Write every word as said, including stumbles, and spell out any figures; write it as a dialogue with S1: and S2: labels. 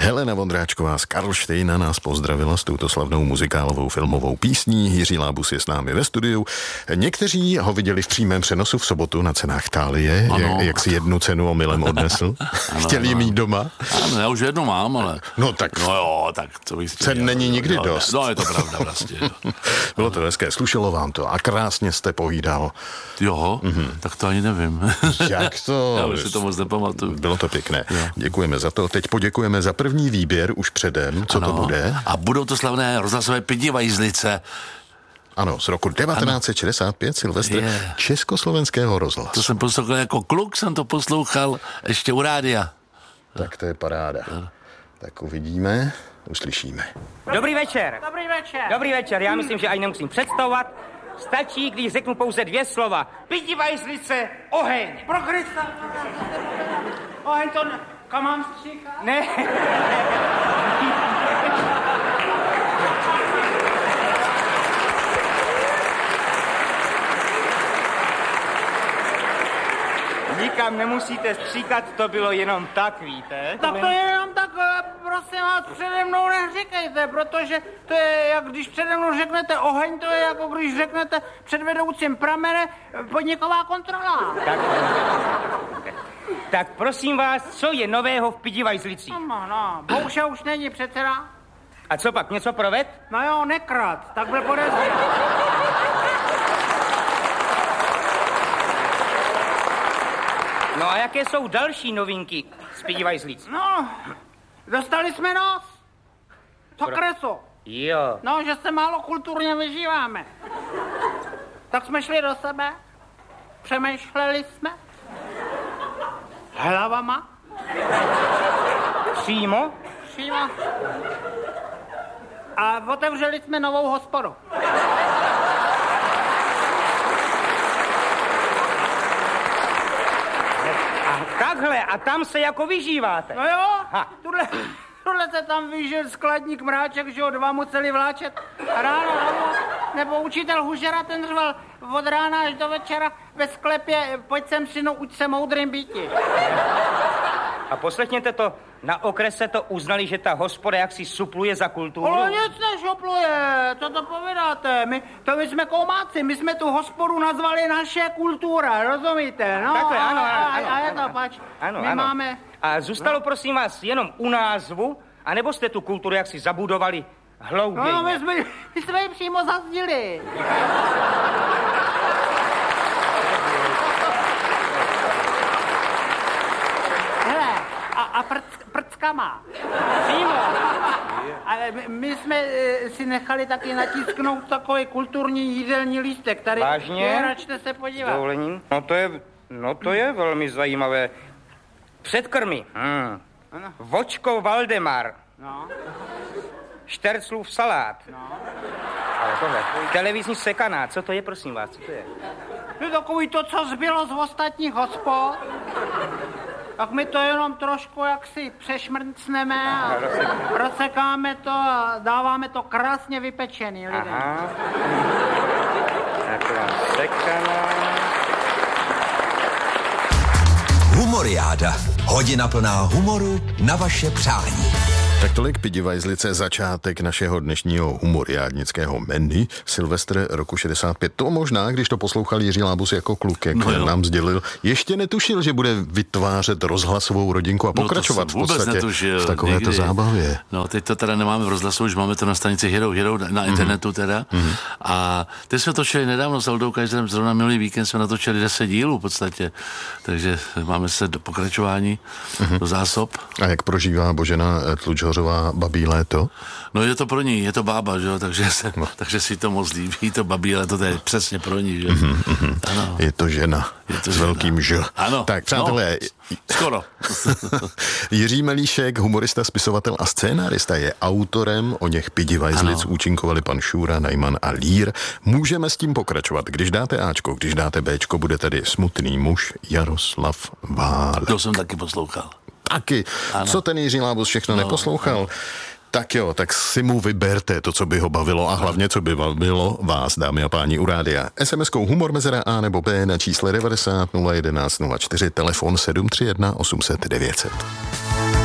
S1: Helena Vondráčková z Karlštejna nás pozdravila s touto slavnou muzikálovou filmovou písní. Jiří Lábus je s námi ve studiu. Někteří ho viděli v přímém přenosu v sobotu na cenách Thálie, jak, jak si jednu cenu omylem odnesl. Ano, chtěli
S2: ano.
S1: mít doma.
S2: Ano, já už jednu mám, ale...
S1: No tak...
S2: No jo, tak to bych chtěl.
S1: Cen není nikdy
S2: no,
S1: dost.
S2: No, je to pravda vlastně.
S1: Bylo to hezké, slušelo vám to a krásně jste povídal.
S2: Jo, mm-hmm. tak to ani nevím.
S1: Jak to?
S2: Já už si to moc nepamatuju.
S1: Bylo to pěkné.
S2: Jo.
S1: Děkujeme za to. Teď poděkujeme za první výběr už předem. Co
S2: ano.
S1: to bude?
S2: A budou to slavné rozhlasové Pidivajzlice.
S1: Ano, z roku devatenáct set šedesát pět, Silvestr,
S2: Je.
S1: Československého rozhlasu.
S2: To jsem poslouchal jako kluk, jsem to poslouchal ještě u rádia.
S1: Tak to je paráda. Tak uvidíme, uslyšíme.
S3: Dobrý večer.
S4: Dobrý večer.
S3: Dobrý večer, já myslím, že ani nemusím představovat. Stačí, když řeknu pouze dvě slova. Pidivajzlice, oheň.
S4: Pro Krista. Oheň to... Ne... Kam mám stříkat?
S3: Ne. Nikam nemusíte stříkat, to bylo jenom tak, víte?
S4: Tak to je jenom tak, prosím vás, přede mnou neříkejte, protože to je, jak když přede mnou řeknete oheň, to je jako když řeknete před vedoucím pramene podniková kontrola.
S3: Tak, tak prosím vás, co je nového v Pidivajzlicích?
S4: No, no, Bouša už není předseda.
S3: A co pak, něco proved?
S4: No jo, nekrát, tak byl podezřelý.
S3: No a jaké jsou další novinky z Pidivajzlic?
S4: No, dostali jsme nos. To
S3: Pro-
S4: kreso.
S3: Jo.
S4: No, že se málo kulturně vyžíváme. Tak jsme šli do sebe, přemýšleli jsme hlavama,
S3: Přímo?
S4: přímo, a otevřeli jsme novou hospodu.
S3: A takhle, a tam se jako vyžíváte.
S4: No jo,
S3: Ha.
S4: tuhle, tuhle se tam vyžil skladník Mráček, že ho dva museli vláčet ráno, ráno, nebo učitel Hužera, ten řval od rána až do večera ve sklepě, pojď sem synu, uč se moudrým býti.
S3: A poslechněte to, na okrese to uznali, že ta hospoda jaksi supluje za kulturu.
S4: Ale nic nešopluje, co to povídáte, my, to my jsme koumáci, my jsme tu hospodu nazvali naše kultura, rozumíte, no?
S3: Takhle, ano,
S4: a,
S3: ano,
S4: a,
S3: ano,
S4: a je
S3: ano,
S4: to pač,
S3: ano,
S4: my
S3: ano.
S4: máme...
S3: A zůstalo, prosím vás, jenom u názvu, anebo jste tu kulturu jaksi zabudovali hlouběji?
S4: No, my jsme, my jsme ji přímo zazdili. Hele, a, a prc, prckama. Přímo. Ale my, my jsme e, si nechali taky natisknout takový kulturní jídelní lístek. Tady
S3: Vážně?
S4: je, račte se
S3: S
S4: podívat.
S3: dovolením? No to je, no to je velmi zajímavé. Předkrmy. Hmm.
S4: Ano.
S3: Vočko Valdemar.
S4: No,
S3: Šterclův salát.
S4: no.
S3: Ale tohle. Televizní sekaná. Co to je, prosím vás? Co to je?
S4: No takový to, co zbylo z ostatních hospod. Tak my to jenom trošku jaksi přešmrcneme a rozsekáme to a dáváme to krásně vypečený lidem.
S3: Aha. Taková sekaná.
S5: Humoriáda. Hodina plná humoru na vaše přání.
S1: Tak tolik Pidivajzlice, začátek našeho dnešního humoriádnického menu. Silvestr roku šedesát pět. To možná, když to poslouchal Jiří Lábus jako kluk, jak
S2: No
S1: nám sdělil, ještě netušil, že bude vytvářet rozhlasovou rodinku a pokračovat
S2: no to jsem
S1: v
S2: vůbec
S1: podstatě
S2: netušil,
S1: v takovéto
S2: nikdy.
S1: zábavě.
S2: No, teď to teda nemáme v rozhlasu, už máme to na stanici Hero Hero, na internetu teda. Mm-hmm. A teď jsme točili nedávno s Aldou Kajzerem, zrovna minulý víkend jsme natočili deset dílů v podstatě. Takže máme se do pokračování, mm-hmm. do zásob.
S1: A jak prožívá Božena Tlučhořová babí léto?
S2: No je to pro ní, je to bába, že jo, takže, se, no. takže si to moc líbí, to babí léto, to je přesně pro ní, že? Mm-hmm, mm-hmm. Ano.
S1: Je to žena. Je to s žena. Velkým Ž.
S2: Ano.
S1: Tak, přátelé.
S2: No, skoro.
S1: Jiří Melíšek, humorista, spisovatel a scénárista, je autorem. O něch Pidivajzlic účinkovali pan Šůra, Najman a Lír. Můžeme s tím pokračovat. Když dáte Ačko, když dáte Bčko, bude tady Smutný muž Jaroslav Válek.
S2: To jsem taky poslouchal.
S1: Taky. Ano. Co ten Jiří Lábus všechno no, neposlouchal? No. Tak jo, tak si mu vyberte to, co by ho bavilo a hlavně, co by bavilo vás, dámy a páni, u rádia. es em eskou humor mezera A nebo B na čísle devadesát nula jedenáct nula čtyři, telefon sedm tři jedna osm set devět set.